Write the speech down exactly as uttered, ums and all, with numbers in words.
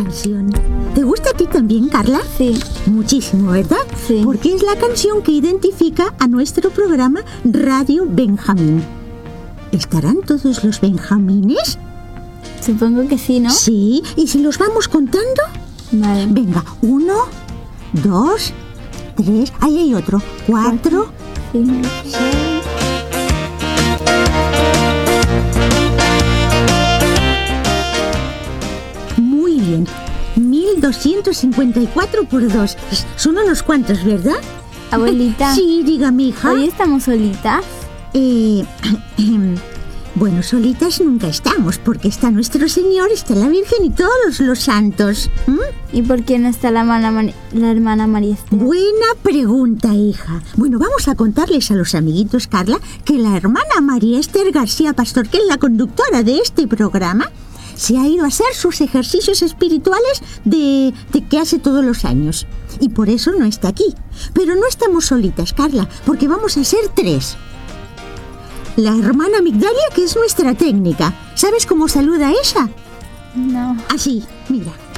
canción. ¿Te gusta a ti también, Carla? Sí. Muchísimo, ¿verdad? Sí. Porque es la canción que identifica a nuestro programa Radio Benjamín. ¿Estarán todos los Benjamines? Supongo que sí, ¿no? Sí. ¿Y si los vamos contando? Vale. Venga, uno, dos, tres, ahí hay otro, cuatro, Cinco. seis. Muy bien, mil doscientos cincuenta y cuatro por dos. Son unos cuantos, ¿verdad? Abuelita. Sí, dígame, hija. ¿Hoy estamos solitas? Eh, bueno, solitas nunca estamos, porque está nuestro Señor, está la Virgen y todos los santos. ¿Mm? ¿Y por qué no está la hermana, Mari- la hermana María Esther? Buena pregunta, hija. Bueno, vamos a contarles a los amiguitos, Carla, que la hermana María Esther García Pastor, que es la conductora de este programa, se ha ido a hacer sus ejercicios espirituales de, de que hace todos los años. Y por eso no está aquí. Pero no estamos solitas, Carla, porque vamos a ser tres. La hermana Migdalia, que es nuestra técnica. ¿Sabes cómo saluda ella? No. Así, mira.